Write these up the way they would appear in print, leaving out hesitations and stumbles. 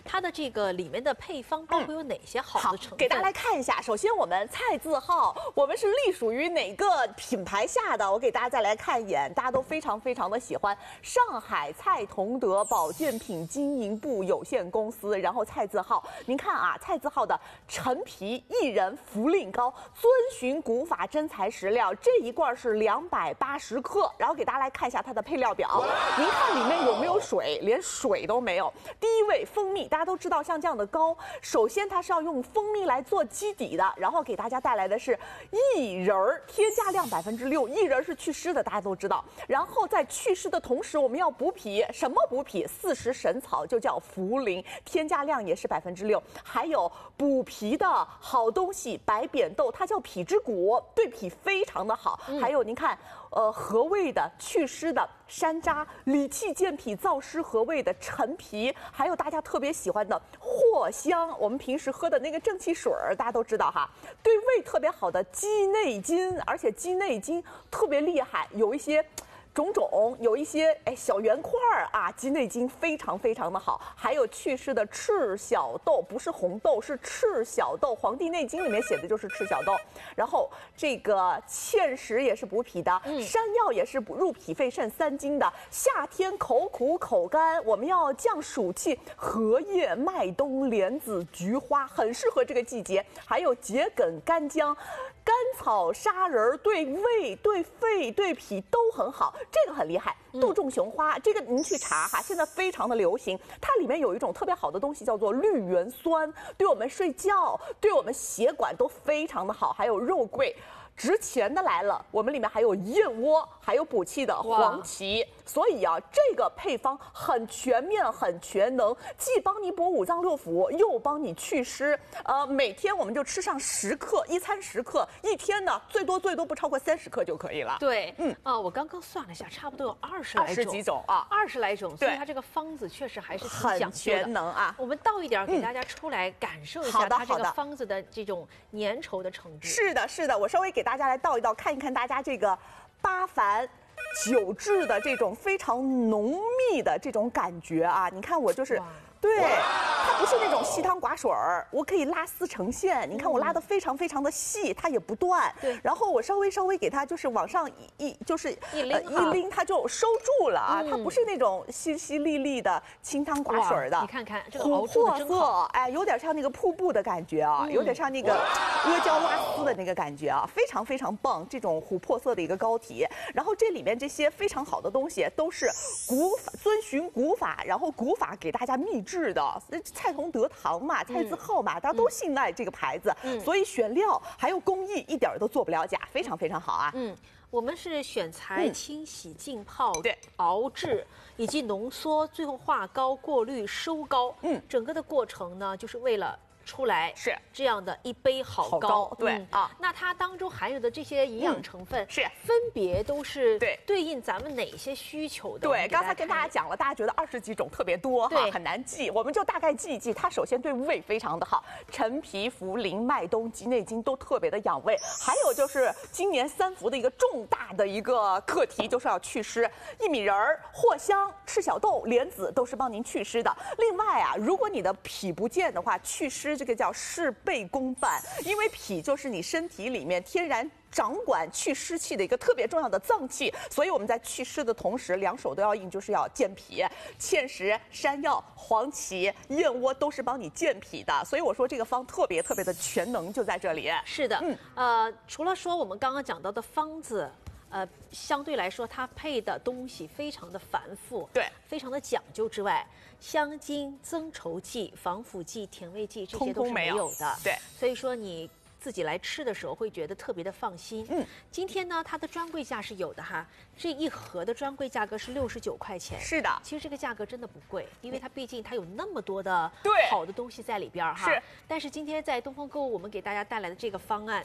它的这个里面的配方包括有哪些好的成分？ 给大家来看一下。首先，我们菜字号，我们是隶属于哪个品牌下的？我给大家再来看一眼，大家都非常的喜欢上海蔡同德保健品经营部有限公司。然后菜字号，您看啊，菜字号的陈皮薏仁茯苓膏，遵循古法真材实料，这一罐是280克。然后给大家来看一下它的配料表，您看里面有没有水？连水都没有。第一位蜂蜜，大家都知道，像这样的膏，首先它是要用蜂蜜来做基底的，然后给大家带来的是薏仁儿，添加量6%，薏仁是祛湿的，大家都知道。然后在祛湿的同时，我们要补脾，什么补脾？40神草就叫茯苓，添加量也是6%。还有补脾的好东西白扁豆，它叫脾之谷，对脾非常的好。还有您看，和味的祛湿的山楂，理气健脾燥湿和味的陈皮，还有大家特别喜欢的藿香，我们平时喝的那个正气水儿，大家都知道哈，对胃特别好的鸡内金，而且鸡内金特别厉害，有一些种种，有一些小圆块儿啊，鸡内金非常的好。还有祛湿的赤小豆，不是红豆，是赤小豆，《黄帝内经》里面写的就是赤小豆。然后这个芡实也是补脾的，山药也是入脾肺肾3经的。夏天口苦口干，我们要降暑气，荷叶、麦冬、莲子、菊花很适合这个季节。还有桔梗、干姜、甘草、砂仁，对胃、对肺、对脾都很好。这个很厉害，杜仲雄花，这个您去查哈，现在非常的流行。它里面有一种特别好的东西，叫做绿原酸，对我们睡觉、对我们血管都非常的好。还有肉桂。值钱的来了，我们里面还有燕窝，还有补气的黄芪，所以啊，这个配方很全面、很全能，既帮你补五脏六腑，又帮你祛湿。每天我们就吃上10克，一餐10克，一天呢最多不超过30克就可以了。 对，我刚刚算了一下，差不多有20几种啊 ，20来种，所以它这个方子确实还是挺讲究的， 很全能啊。 我们倒一点给大家出来感受一下它这个方子的这种粘稠的程度。 是的，我稍微给大家来倒一倒，看一看大家这个八凡9制的这种非常浓密的这种感觉啊！你看我就是。对，它不是那种稀汤寡水儿，我可以拉丝成线。你看我拉得非常的细，它也不断。 对， 然后我稍微给它就是往上一拎，它就收住了啊。它不是那种淅淅沥沥的清汤寡水的。 你看看这个熬制的真好， 有点像那个瀑布的感觉啊，有点像那个阿胶拉丝的那个感觉啊，非常棒。这种琥珀色的一个膏体，然后这里面这些非常好的东西都是遵循古法，然后古法给大家秘制。是的，蔡同德堂嘛，蔡字号嘛，大家都信赖这个牌子，所以选料还有工艺一点都做不了假，非常好啊。 我们是选材、清洗、浸泡、熬制以及浓缩，最后化膏、过滤、收膏。整个的过程呢，就是为了。出来是这样的一杯好膏， 对那它当中含有的这些营养成分是分别都是对应咱们哪些需求的？ 对，刚才跟大家讲了，大家觉得20几种特别多哈，很难记，我们就大概记一记。它首先对胃非常的好，陈皮、茯苓、麦冬、鸡内金都特别的养胃。还有就是今年3伏的一个重大的一个课题，就是要祛湿，薏米仁、藿香、赤小豆、莲子都是帮您祛湿的。另外啊，如果你的脾不健的话，祛湿。这个叫事倍功半，因为脾就是你身体里面天然掌管祛湿气的一个特别重要的脏器，所以我们在祛湿的同时，两手都要硬，就是要健脾。芡实、山药、黄芪、燕窝都是帮你健脾的，所以我说这个方特别的全能就在这里。 是的，除了说我们刚刚讲到的方子。相对来说，它配的东西非常的繁复， 对， 非常的讲究之外，香精、增稠剂、防腐剂、甜味剂这些都是没有的， 对， 所以说你自己来吃的时候会觉得特别的放心。今天呢，它的专柜价是有的哈，这一盒的专柜价格是69块钱。 是的， 其实这个价格真的不贵，因为它毕竟它有那么多的好的东西在里边哈。 是， 但是今天在东风购物，我们给大家带来的这个方案。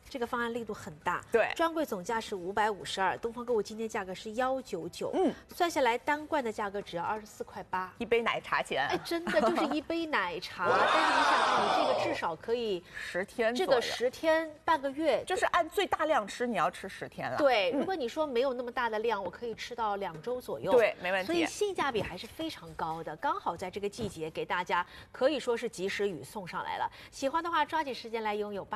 这个方案力度很大， 对， 专柜总价是552，东方购物今天价格是199，算下来单罐的价格只要24块8， 一杯奶茶钱， 哎，真的就是一杯奶茶，但是你想看，你这个至少可以 10天， 这个10天半个月， 就是按最大量吃，你要吃10天了。 对，如果你说没有那么大的量，我可以吃到2周左右， 对，没问题。 所以性价比还是非常高的，刚好在这个季节给大家可以说是及时雨送上来了。喜欢的话，抓紧时间来拥有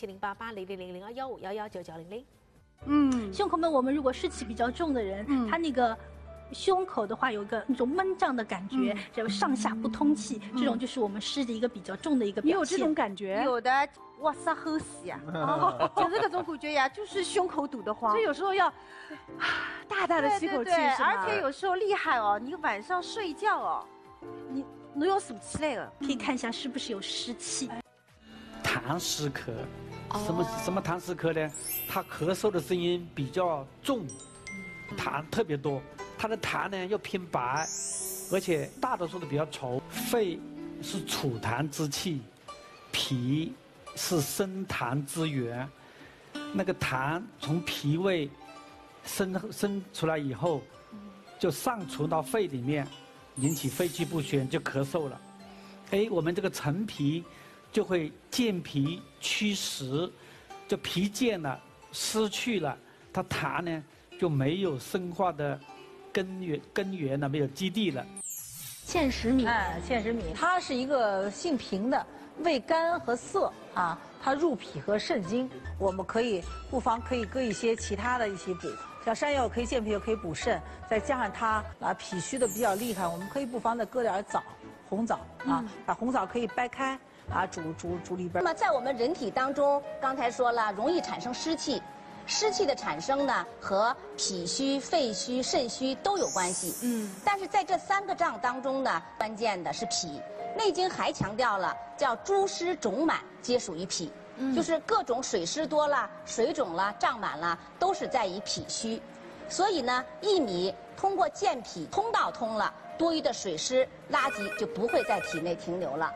80070880000215119900。 胸口闷，我们如果湿气比较重的人，他那个胸口的话有个那种闷胀的感觉，就上下不通气，这种就是我们湿的一个比较重的一个表现。 你有这种感觉？ 有的，哇塞，齁死呀！就是这种感觉呀，就是胸口堵得慌。 所以有时候要大大的吸口气， 对， 是吗？ 而且有时候厉害哦，你晚上睡觉哦，你要数起来的， 可以看一下是不是有湿气。 痰湿咳，什么痰湿咳呢？他咳嗽的声音比较重，痰特别多，他的痰呢又偏白，而且大多数都比较稠。肺是储痰之器，脾是生痰之源。那个痰从脾胃生出来以后，就上储到肺里面，引起肺气不宣，就咳嗽了。哎，我们这个陈皮就会健脾祛湿，就脾健了，失去了，它痰呢就没有生化的根源了，没有基地了。 芡实米， 芡实米， 它是一个性平的，味甘和涩啊，它入脾和肾经。我们不妨可以搁一些其他的一起补，像山药可以健脾，又可以补肾，再加上它脾虚的比较厉害，我们可以不妨再搁点枣，红枣啊，把红枣可以掰开煮里边。 那么在我们人体当中，刚才说了，容易产生湿气。湿气的产生呢，和脾虚、肺虚、肾虚都有关系。但是在这3个脏当中呢，关键的是脾。《内经》还强调了，叫诸湿肿满皆属于脾，就是各种水湿多了、水肿了、胀满了，都是在于脾虚。所以呢，薏米通过健脾通道通了，多余的水湿垃圾就不会在体内停留了。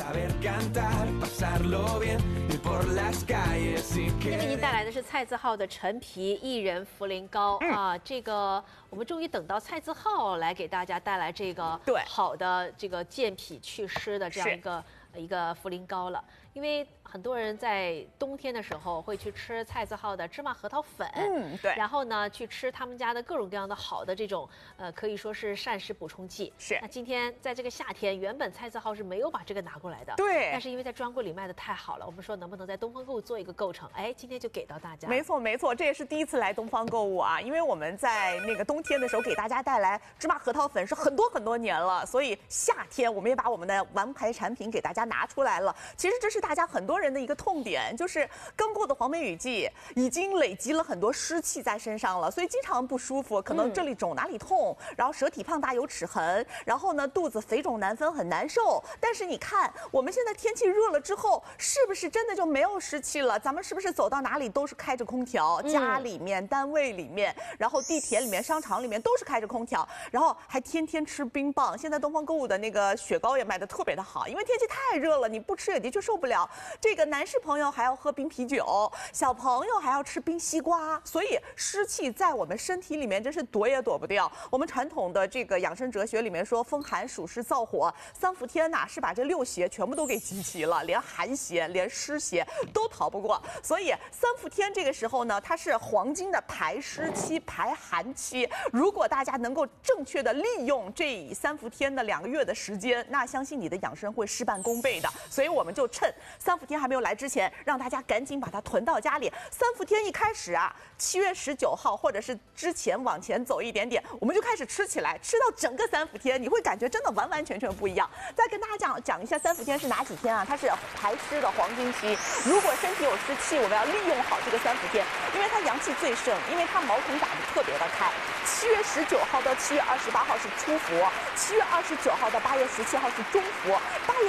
今天为您带来的是蔡字号的陈皮薏仁茯苓膏啊，这个我们终于等到蔡字号来给大家带来这个好的这个健脾祛湿的这样一个茯苓膏了。因为很多人在冬天的时候会去吃蔡字号的芝麻核桃粉， 对， 然后呢去吃他们家的各种各样的好的这种可以说是膳食补充剂。 是。 那今天在这个夏天，原本蔡字号是没有把这个拿过来的， 对。 但是因为在专柜里卖的太好了，我们说能不能在东方购物做一个构成？哎，今天就给到大家。 没错没错，这也是第一次来东方购物啊，因为我们在那个冬天的时候给大家带来芝麻核桃粉是很多年了，所以夏天我们也把我们的王牌产品给大家拿出来了。其实这是大家很多人的一个痛点，就是刚过的黄梅雨季已经累积了很多湿气在身上了，所以经常不舒服，可能这里肿哪里痛，然后舌体胖大有齿痕，然后呢肚子肥肿难分很难受。但是你看我们现在天气热了之后，是不是真的就没有湿气了？咱们是不是走到哪里都是开着空调，家里面、单位里面，然后地铁里面、商场里面都是开着空调，然后还天天吃冰棒。现在东方购物的那个雪糕也卖得特别的好，因为天气太热了，你不吃也的确受不了。这个男士朋友还要喝冰啤酒，小朋友还要吃冰西瓜，所以湿气在我们身体里面真是躲也躲不掉。我们传统的这个养生哲学里面说，风寒暑湿燥火3伏天呐，是把这6邪全部都给集齐了，连寒邪连湿邪都逃不过。所以3伏天这个时候呢，它是黄金的排湿期、排寒期。如果大家能够正确的利用这3伏天的2个月的时间，那相信你的养生会事半功倍的。所以我们就趁3伏天还没有来之前，让大家赶紧把它囤到家里。3伏天一开始啊，7月19号或者是之前往前走一点点，我们就开始吃起来，吃到整个3伏天，你会感觉真的完完全全不一样。再跟大家讲一下3伏天是哪几天啊？它是排湿的黄金期。如果身体有湿气，我们要利用好这个3伏天，因为它阳气最盛，因为它毛孔打得特别的开。7月19号到7月28号是初伏，7月29号到8月17号是中伏，8月18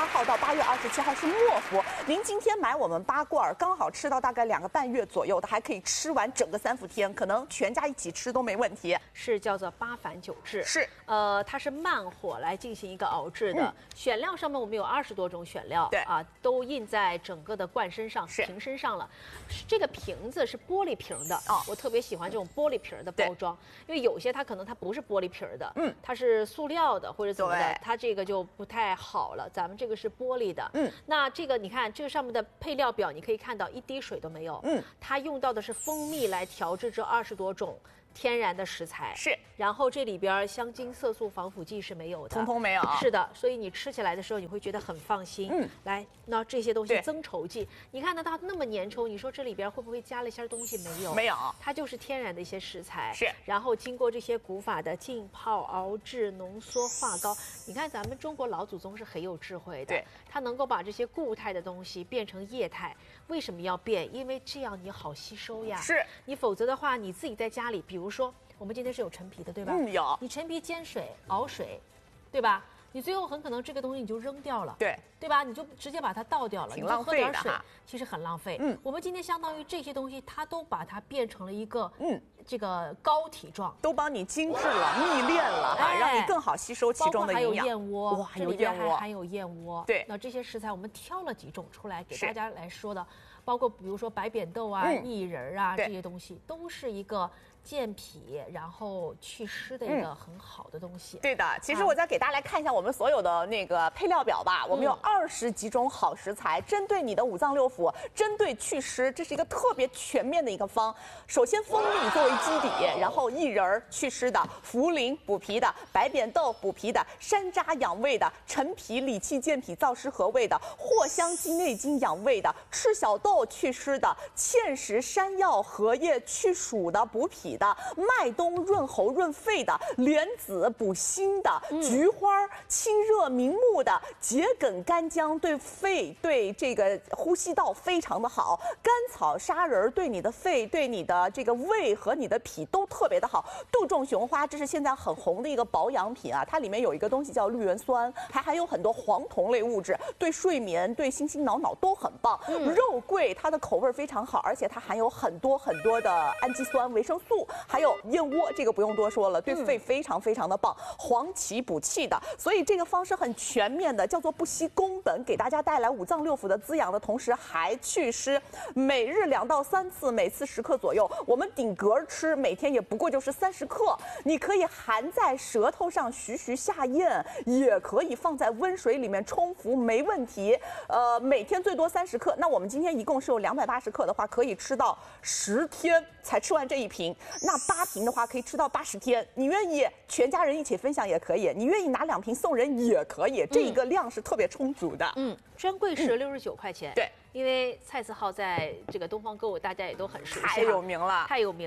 号到8月27号是末伏。您今天买我们8罐，刚好吃到大概2个半月左右的，还可以吃完整个3伏天，可能全家一起吃都没问题。 是叫做8返9制， 是它是慢火来进行一个熬制的。选料上面我们有20多种选料， 对啊，都印在整个的罐身上、瓶身上了。这个瓶子是玻璃瓶的，我特别喜欢这种玻璃瓶的包装，因为有些它可能它不是玻璃瓶的，它是塑料的或者怎么的，它这个就不太好了。咱们这个是玻璃的，那这个你看这个上面的配料表，你可以看到一滴水都没有，它用到的是蜂蜜来调制这20多种天然的食材， 是， 然后这里边香精、色素、防腐剂是没有的， 通通没有。 是的，所以你吃起来的时候你会觉得很放心。来，那这些东西增稠剂，你看到它那么粘稠，你说这里边会不会加了一些东西？没有， 没有， 它就是天然的一些食材。 是， 然后经过这些古法的浸泡、熬制、浓缩、化膏，你看咱们中国老祖宗是很有智慧的， 对， 它能够把这些固态的东西变成液态。为什么要变？因为这样你好吸收呀。 是， 你否则的话，你自己在家里，比如说。我们今天是有陈皮的，对吧？ 有。 你陈皮煎水熬水，对吧？你最后很可能这个东西你就扔掉了，对吧？你就直接把它倒掉了， 挺浪费的哈。 其实很浪费。我们今天相当于这些东西，它都把它变成了一个这个膏体状， 都帮你精致了、密炼了哈，让你更好吸收其中的营养。 还有燕窝， 哇，有燕窝， 还有燕窝。 对， 那这些食材我们挑了几种出来给大家来说的，包括比如说白扁豆啊、薏仁啊这些东西，都是一个。健脾，然后祛湿的一个很好的东西。 对的，其实我再给大家来看一下我们所有的那个配料表吧。我们有20几种好食材，针对你的5脏6腑，针对祛湿，这是一个特别全面的一个方。首先蜂蜜作为基底，然后薏仁祛湿的，茯苓补脾的，白扁豆补脾的，山楂养胃的，陈皮理气健脾燥湿和胃的，藿香鸡内金养胃的，赤小豆祛湿的，芡实、山药、荷叶去暑的，补脾的，麦冬润喉润肺的，莲子补心的，菊花清热明目的，桔梗干姜对肺对这个呼吸道非常的好，甘草砂仁对你的肺对你的这个胃和你的脾都特别的好。杜仲雄花这是现在很红的一个保养品啊，它里面有一个东西叫绿原酸，还含有很多黄酮类物质，对睡眠对心心脑脑都很棒。肉桂它的口味非常好，而且它含有很多的氨基酸、维生素。还有燕窝，这个不用多说了，对肺非常非常的棒。黄芪补气的，所以这个方式很全面的，叫做不惜工本，给大家带来5脏6腑的滋养的同时还祛湿。每日2到3次，每次10克左右。我们顶格吃，每天也不过就是30克。你可以含在舌头上徐徐下咽，也可以放在温水里面冲服，没问题。每天最多30克。那我们今天一共是有280克的话，可以吃到10天才吃完这一瓶。那8瓶的话可以吃到80天，你愿意全家人一起分享也可以，你愿意拿2瓶送人也可以，这一个量是特别充足的。 专柜是69块钱。 对， 因为菜字号在这个东方购物大家也都很熟悉， 太有名了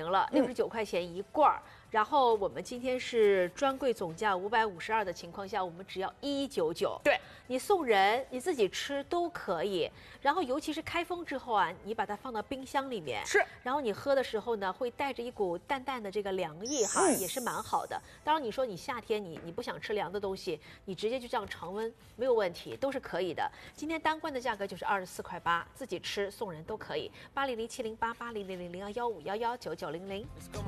，69块钱1罐。然后我们今天是专柜总价552的情况下，我们只要199。 对， 你送人，你自己吃都可以。然后尤其是开封之后啊，你把它放到冰箱里面， 是。 然后你喝的时候呢，会带着一股淡淡的这个凉意哈，也是蛮好的。当然你说你夏天你不想吃凉的东西，你直接就这样常温没有问题，都是可以的。今天单罐的价格就是24块8，自己吃送人都可以。80070880000115119900。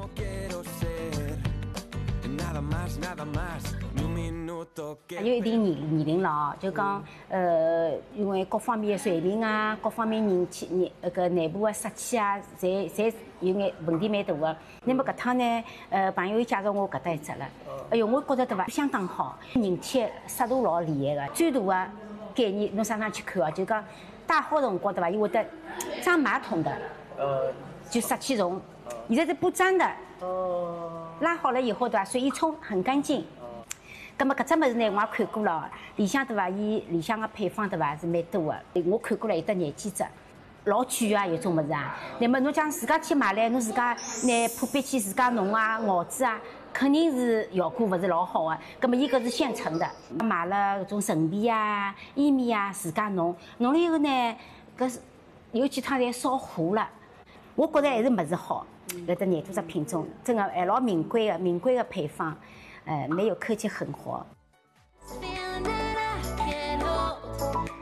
有一定年龄了啊，就讲因为各方面水平啊，各方面人气内部的湿气啊，侪有眼问题蛮大的。那么搿趟呢，朋友介绍我搿搭一只了，哎哟，我觉得对伐，相当好，人体湿度老厉害的。最大的概念，侬上去看啊，就讲带好辰光对伐，伊会得长马桶的，就湿气重。现在是不粘的，拉好了以后对伐，水一冲很干净。咁么搿只物事呢，我也看过了，里向对伐，伊里向个配方对伐是蛮多的，我看过了有得廿几只，老贵啊，有种物事啊。那么侬讲自家去买来，侬自家拿破壁去自家弄啊、熬制啊，肯定是效果勿是老好的。咁么伊搿是现成的，买了搿种陈皮啊、薏米啊，自家弄了以后呢，搿是有几趟侪烧糊了。我觉得还是物事好，搿搭廿多只品种，真的还老名贵的配方，没有科技狠活。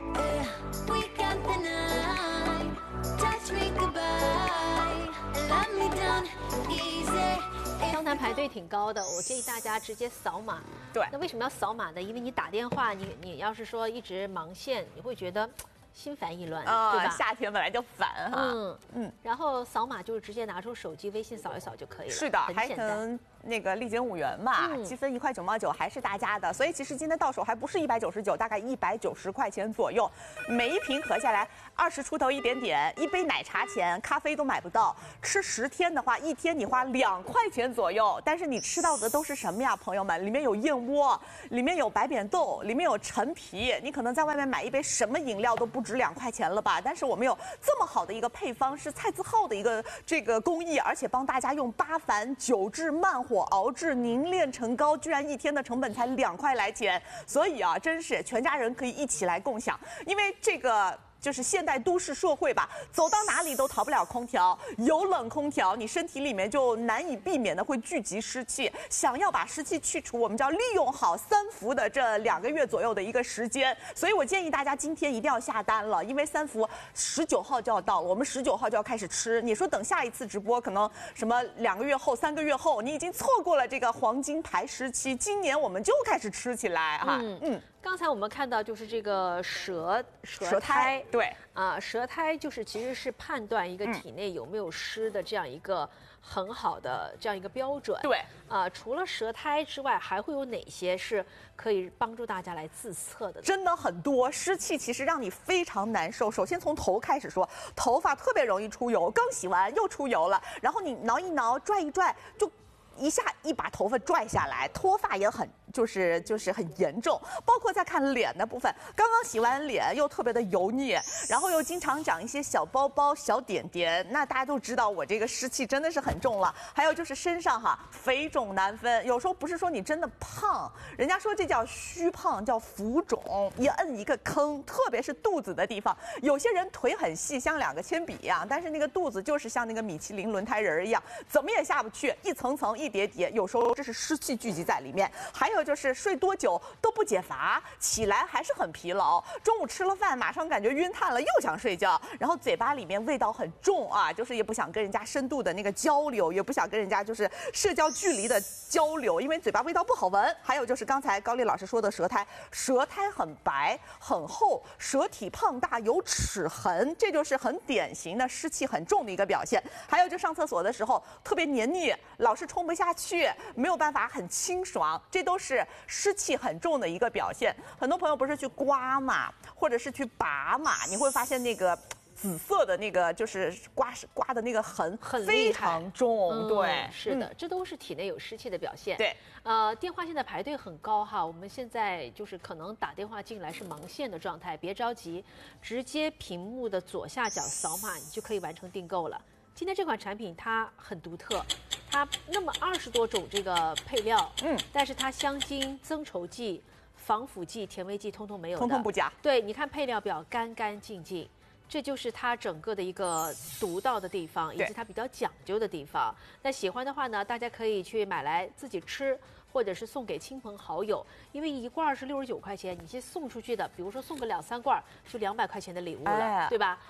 挺高的，我建议大家直接扫码。 对， 那为什么要扫码呢？因为你打电话，你要是说一直忙线，你会觉得心烦意乱，对吧？ 夏天本来就烦哈。 然后扫码就是直接拿出手机微信扫一扫就可以了。 是的， 很简单。 那个立减5元嘛，积分1块9毛9还是大家的，所以其实今天到手还不是199，大概190块钱左右，每一瓶合下来20出头一点点，一杯奶茶钱，咖啡都买不到。吃10天的话，一天你花2块钱左右，但是你吃到的都是什么呀，朋友们？里面有燕窝，里面有白扁豆，里面有陈皮，你可能在外面买一杯什么饮料都不止2块钱了吧？但是我们有这么好的一个配方，是蔡字号的一个这个工艺，而且帮大家用8返9制慢火熬制凝炼成膏，居然一天的成本才2块来钱，所以啊，真是全家人可以一起来共享，因为这个。就是现代都市社会吧，走到哪里都逃不了空调，有冷空调，你身体里面就难以避免的会聚集湿气。想要把湿气去除，我们就要利用好3伏的这2个月左右的一个时间。所以我建议大家今天一定要下单了，因为3伏19号就要到了，我们19号就要开始吃。你说等下一次直播，可能什么2个月后、3个月后，你已经错过了这个黄金排湿期。今年我们就开始吃起来哈。 刚才我们看到就是这个舌苔， 对啊，舌苔就是其实是判断一个体内有没有湿的这样一个很好的这样一个标准。 对啊，除了舌苔之外，还会有哪些是可以帮助大家来自测的？ 真的很多，湿气其实让你非常难受。首先从头开始说，头发特别容易出油，刚洗完又出油了，然后你挠一挠、拽一拽，就一下一把头发拽下来，脱发也很就是很严重。包括再看脸的部分，刚刚洗完脸又特别的油腻，然后又经常长一些小包包、小点点，那大家都知道我这个湿气真的是很重了。还有就是身上哈，肥肿难分，有时候不是说你真的胖，人家说这叫虚胖，叫浮肿，一摁一个坑，特别是肚子的地方，有些人腿很细，像2个铅笔一样，但是那个肚子就是像那个米其林轮胎人一样，怎么也下不去，一层层一叠叠，有时候这是湿气聚集在里面。还有就是睡多久都不解乏，起来还是很疲劳，中午吃了饭马上感觉晕碳了，又想睡觉，然后嘴巴里面味道很重啊，就是也不想跟人家深度的那个交流，也不想跟人家就是社交距离的交流，因为嘴巴味道不好闻。还有就是刚才高丽老师说的舌苔，舌苔很白很厚，舌体胖大有齿痕，这就是很典型的湿气很重的一个表现。还有就上厕所的时候特别黏腻，老是冲不下去，没有办法很清爽，这都是湿气很重的一个表现。很多朋友不是去刮嘛，或者是去拔嘛，你会发现那个紫色的那个就是刮的那个痕非常重。对， 是的，这都是体内有湿气的表现。 对， 电话现在排队很高哈，我们现在就是可能打电话进来是忙线的状态，别着急，直接屏幕的左下角扫码，你就可以完成订购了。今天这款产品它很独特，它那么20多种这个配料，但是它香精、增稠剂、防腐剂、甜味剂通通没有的， 通通不加。 对，你看配料表干干净净，这就是它整个的一个独到的地方，以及它比较讲究的地方。那喜欢的话呢，大家可以去买来自己吃，或者是送给亲朋好友，因为一罐是69块钱，你去送出去的，比如说送个2、3罐，就200块钱的礼物了，对吧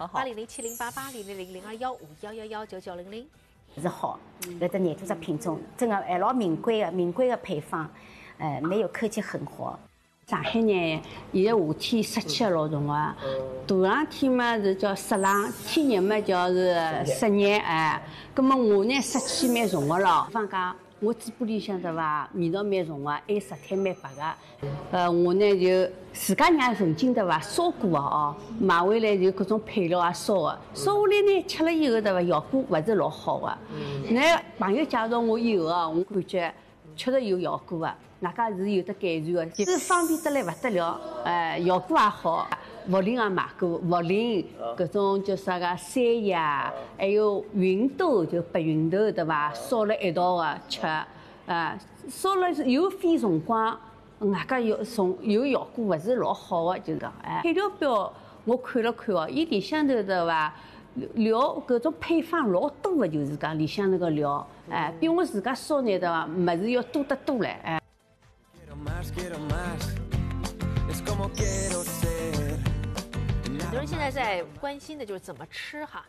？80070880002111999900 是好，搿只廿多只品种，真的还老名贵的配方，没有科技很好。 上海呢，现在夏天湿气老重啊，大冷天嘛是叫湿冷，天热嘛叫是湿热哎。葛么我呢湿气蛮重的咯，放假我嘴巴里向对伐，味道蛮重的，还舌苔蛮白的。我呢就自家家曾经对伐烧过的哦，买回来就各种配料啊烧的，烧下来呢吃了以后对伐，效果勿是老好的。那朋友介绍我以后啊，我感觉确实有效果的。外加是有得改善的，就是方便得来不得了，效果也好。茯苓也买过，茯苓搿种叫啥个山药，还有芸豆，就白芸豆对伐？烧了一道的吃，烧了有费辰光，外加有效果，勿是老好的，就是讲，配料表我看了看哦，伊里向头对伐？料搿种配方老多的，就是讲里向那个料，比我自家烧呢对伐？物事要多得多唻， 很多人现在在关心的就是怎么吃哈，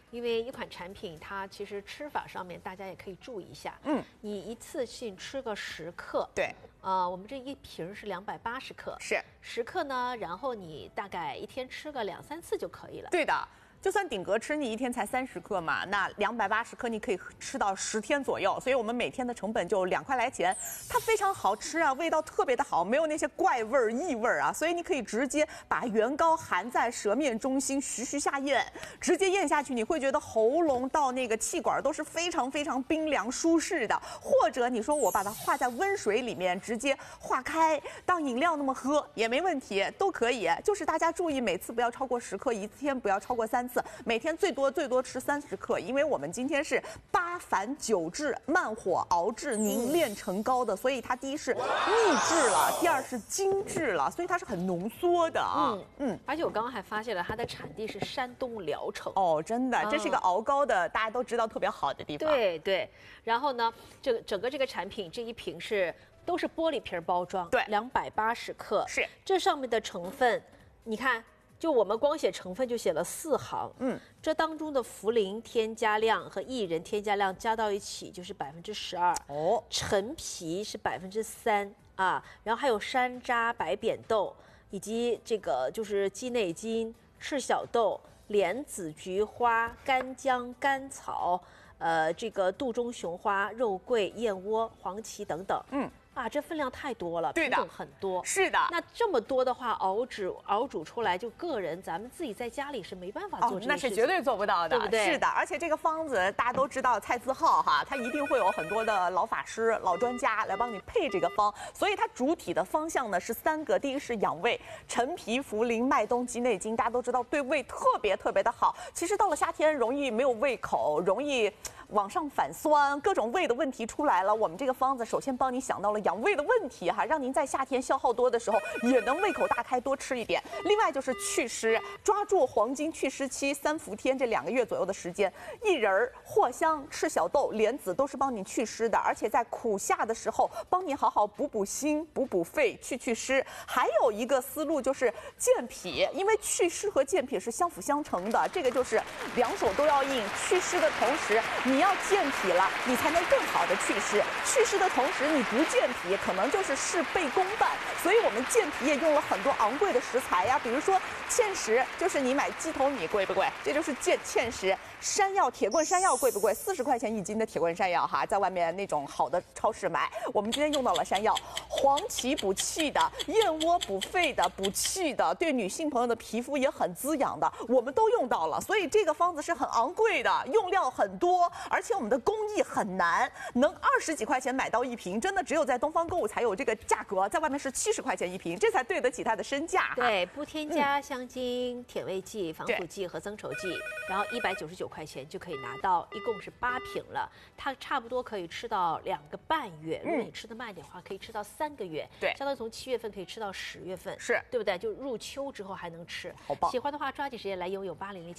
因为一款产品它其实吃法上面大家也可以注意一下。你一次性吃个10克。 对。 我们这一瓶是280克。 是。 10克呢，然后你大概一天吃个2、3次就可以了。 对的。就算顶格吃，你一天才30克嘛，那280克你可以吃到10天左右，所以我们每天的成本就2块来钱。它非常好吃啊，味道特别的好，没有那些怪味儿、异味儿啊，所以你可以直接把元糕含在舌面中心，徐徐下咽，直接咽下去，你会觉得喉咙到那个气管都是非常非常冰凉舒适的。或者你说我把它化在温水里面，直接化开当饮料那么喝也没问题，都可以。就是大家注意，每次不要超过10克，一天不要超过3次。每天最多吃30克，因为我们今天是8反9制，慢火熬制凝炼成膏的，所以它第一是秘制了，第二是精致了，所以它是很浓缩的啊。 而且我刚刚还发现了它的产地是山东聊城。 哦，真的，这是一个熬膏的，大家都知道特别好的地方。 对。然后呢，整个这个产品这一瓶都是玻璃瓶包装， 对 ，280克。 是。 这上面的成分，你看。就我们光写成分就写了4行，这当中的茯苓添加量和薏仁添加量加到一起就是12%，陈皮是3%啊，然后还有山楂、白扁豆，以及这个就是鸡内金、赤小豆、莲子、菊花、干姜、甘草，这个杜仲雄花、肉桂、燕窝、黄芪等等，这分量太多了，品种很多。 是的。 那这么多的话，熬煮出来，就个人咱们自己在家里是没办法做这个事情， 那是绝对做不到的， 对不对？ 是的，而且这个方子大家都知道，蔡字号哈，它一定会有很多的老法师、老专家来帮你配这个方，所以它主体的方向呢是3个，第一是养胃，陈皮、茯苓、麦冬、鸡内金，大家都知道对胃特别特别的好。其实到了夏天，容易没有胃口，容易往上反酸，各种胃的问题出来了。我们这个方子首先帮你想到了养胃的问题哈，让您在夏天消耗多的时候也能胃口大开，多吃一点。另外就是祛湿，抓住黄金祛湿期3伏天这2个月左右的时间，薏仁、藿香、赤小豆、莲子都是帮你祛湿的，而且在苦夏的时候帮你好好补心、补肺、祛湿。还有一个思路就是健脾，因为祛湿和健脾是相辅相成的，这个就是2手都要硬。祛湿的同时，你要健脾了，你才能更好的祛湿。祛湿的同时，你不健脾，可能就是事倍功半。所以我们健脾也用了很多昂贵的食材呀，比如说芡实，就是你买鸡头米贵不贵？这就是芡实。山药，铁棍山药贵不贵？40块钱1斤的铁棍山药哈，在外面那种好的超市买。我们今天用到了山药，黄芪补气的，燕窝补肺的、补气的，对女性朋友的皮肤也很滋养的，我们都用到了。所以这个方子是很昂贵的，用料很多，而且我们的工艺很难，能20几块钱买到一瓶，真的只有在东方购物才有这个价格，在外面是70块钱一瓶，这才对得起它的身价。 对，不添加香精、甜味剂、防腐剂和增稠剂，然后199块钱就可以拿到，一共是8瓶了，它差不多可以吃到2个半月。如果你吃得慢一点的话，可以吃到3个月。 对， 相当于从7月份可以吃到10月份， 是对不对？就入秋之后还能吃。 好棒！ 喜欢的话，抓紧时间来拥有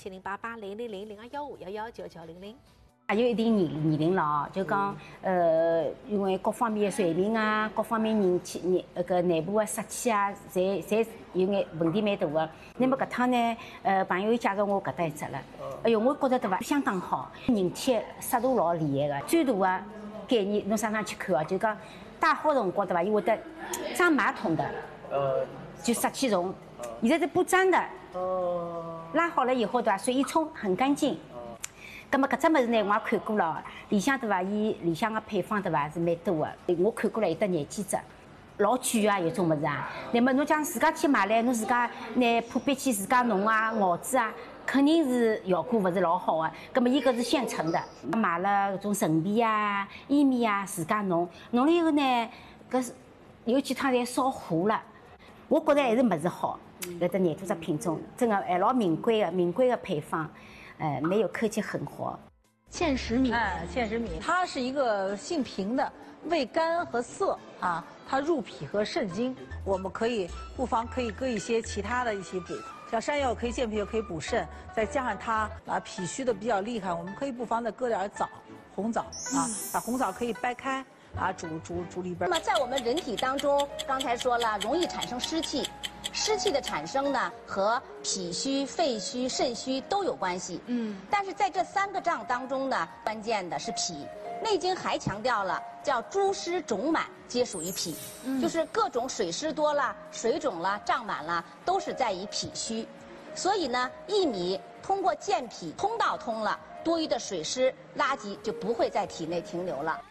8007088000215119900。 还有一定年龄了啊，就讲因为各方面的水平啊，各方面内部的湿气啊，侪有眼问题蛮大的。那么搿趟呢，朋友介绍我搿搭一只了，哎哟，我觉得对伐，相当好，人体湿度老厉害的。最大的概念，侬上去看啊，就讲戴好辰光对伐，伊会得装马桶的，就湿气重。现在是不粘的，拉好了以后对伐，水一冲很干净。咁么搿只物事呢，我也看过了，里向对伐，伊里向个配方对伐是蛮多的，我看过了有得廿几只，老贵啊，有种物事啊。那么侬讲自家去买来，侬自家拿破壁去自家弄啊、熬制啊，肯定是效果勿是老好的。咁么伊搿是现成的，买了搿种陈皮啊、薏米啊，自家弄了以后呢，搿是有几趟侪烧糊了。我觉得还是物事好，搿只廿多只品种，真的还老名贵的配方。没有科技狠活。 芡实米， 芡实米，它是一个性平的，味甘和涩啊，它入脾和肾经。我们不妨可以搁一些其他的一些补，像山药可以健脾，又可以补肾，再加上它脾虚的比较厉害，我们可以不妨再搁点枣，红枣啊，把红枣可以掰开煮里边。 那么在我们人体当中，刚才说了，容易产生湿气。 湿气的产生呢，和脾虚、肺虚、肾虚都有关系。但是在这3个脏当中呢，关键的是脾。《内经》还强调了，叫诸湿肿满皆属于脾，就是各种水湿多了、水肿了、胀满了，都是在于脾虚。所以呢，薏米通过健脾通道通了，多余的水湿垃圾就不会在体内停留了。